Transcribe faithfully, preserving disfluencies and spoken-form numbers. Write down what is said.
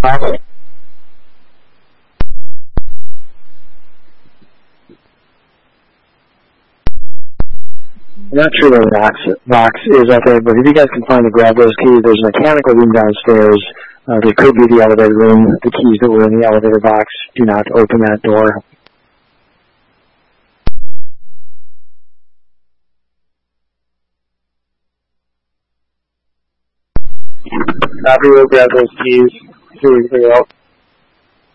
I'm not sure where the box, box is out there, but if you guys can find to grab those keys, there's a mechanical room downstairs. Uh, there could be the elevator room. The keys that were in the elevator box. Do not open that door. Copy, we'll grab those keys. Here we go.